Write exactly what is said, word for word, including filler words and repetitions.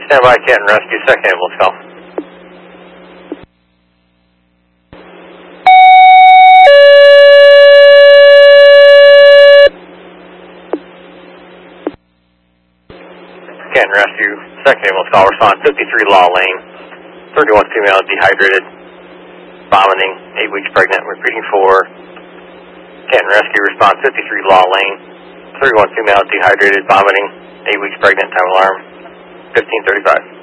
Stand by, Canton Rescue, second ambulance call. Canton Rescue, second ambulance call, respond fifty-three Law Lane, thirty-one female, dehydrated, vomiting, eight weeks pregnant, repeating for Canton Rescue, respond fifty-three Law Lane, thirty-one female, dehydrated, vomiting, eight weeks pregnant, time alarm, fifteen thirty-five.